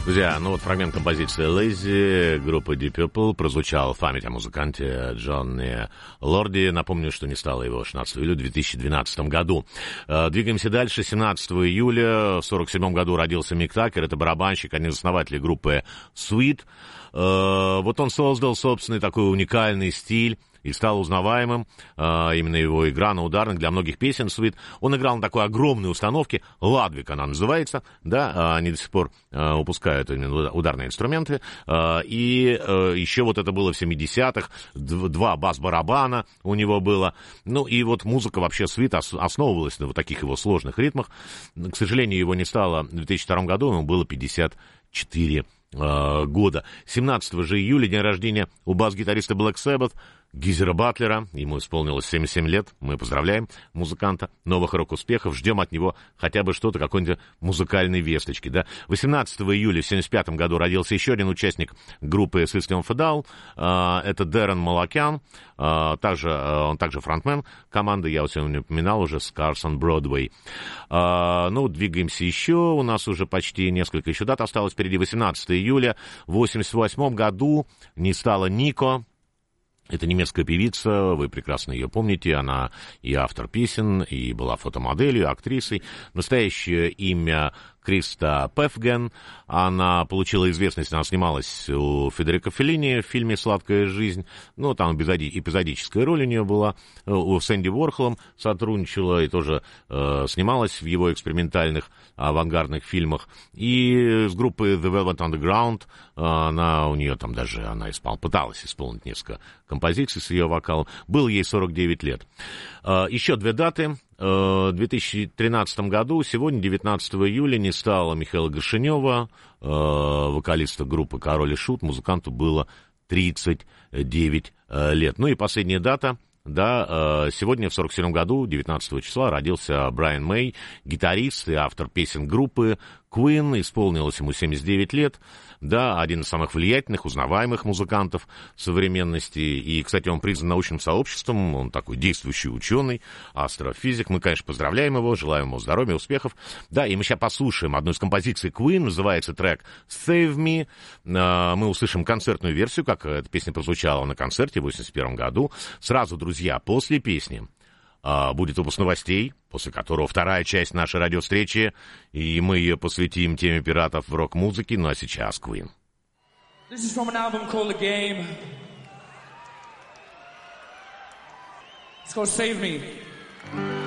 Друзья, ну вот фрагмент композиции «Lazy» группы Deep Purple прозвучал в память о музыканте Джонни Лорди. Напомню, что не стало его 16 июля 2012 году. Двигаемся дальше. 17 июля в 1947 году родился Мик Такер. Это барабанщик, один из основателей группы Sweet. Вот он создал собственный такой уникальный стиль и стал узнаваемым. Именно его игра на ударных для многих песен Sweet. Он играл на такой огромной установке, Ладвик она называется, да, они до сих пор выпускают именно ударные инструменты. И еще вот это было в 70-х, 2 бас-барабана у него было. Ну и вот музыка вообще Sweet основывалась на вот таких его сложных ритмах. К сожалению, его не стало в 2002 году, ему было 54 года. 17 же июля день рождения у бас-гитариста Black Sabbath Гизера Батлера. Ему исполнилось 77 лет. Мы поздравляем музыканта. Новых рок-успехов. Ждем от него хотя бы что-то, какой-нибудь музыкальной весточки. Да? 18 июля в 1975 году родился еще один участник группы System of a Down. Это Дэрен Малакян. Он также фронтмен команды. Я вот сегодня упоминал уже Scars on Broadway. Ну, двигаемся еще. У нас уже почти несколько еще дат осталось впереди. 18 июля в 1988 году не стало Нико. Это немецкая певица, вы прекрасно ее помните, она и автор песен, и была фотомоделью, и актрисой. Настоящее имя Криста Пефген. Она получила известность, она снималась у Федерико Феллини в фильме «Сладкая жизнь». Ну, там эпизодическая роль у нее была. У Сэнди Уорхолом сотрудничала и тоже снималась в его экспериментальных авангардных фильмах. И с группой The Velvet Underground она пыталась исполнить несколько композиций с ее вокалом. Было ей 49 лет. Еще 2 даты. В 2013 году, сегодня, 19 июля, не стало Михаила Горшенева, вокалиста группы «Король и Шут». Музыканту было 39 лет. Ну и последняя дата. Да, сегодня, в 1947 году, 19 числа, родился Брайан Мэй, гитарист и автор песен группы Queen. Исполнилось ему 79 лет. Да, один из самых влиятельных, узнаваемых музыкантов современности. И, кстати, он признан научным сообществом. Он такой действующий ученый, астрофизик. Мы, конечно, поздравляем его, желаем ему здоровья, успехов. Да, и мы сейчас послушаем одну из композиций Queen. Называется трек «Save Me». Мы услышим концертную версию, как эта песня прозвучала на концерте в 1981 году. Сразу, друзья, после песни будет выпуск новостей, после которого вторая часть нашей радиовстречи, и мы ее посвятим теме пиратов в рок-музыке. Ну а сейчас Queen. This is from an album called The Game. It's called Save Me.